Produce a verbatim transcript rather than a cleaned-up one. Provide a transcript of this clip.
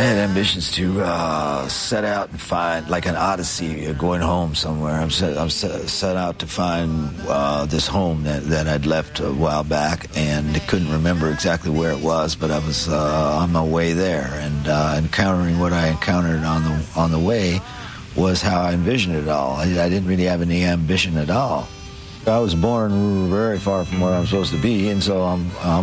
had ambitions to uh, set out and find, like an odyssey, uh, going home somewhere. I'm set, I'm set, set out to find uh, this home that, that I'd left a while back, and couldn't remember exactly where it was, but I was uh, on my way there, and uh, encountering what I encountered on the on the way was how I envisioned it all. I, I didn't really have any ambition at all. I was born very far from where I'm supposed to be, and so I'm, I'm